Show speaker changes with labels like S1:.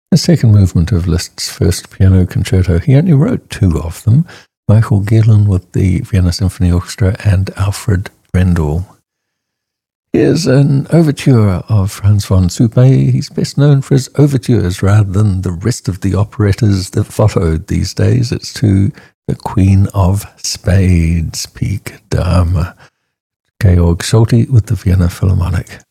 S1: The second movement of Liszt's first piano concerto, he only wrote two of them, Michael Gehlen with the Vienna Symphony Orchestra and Alfred Brendel. Here's an overture of Franz von Suppé. He's best known for his overtures rather than the rest of the operettas that followed these days. It's to the Queen of Spades, Pik Dame. Georg Solti with the Vienna Philharmonic.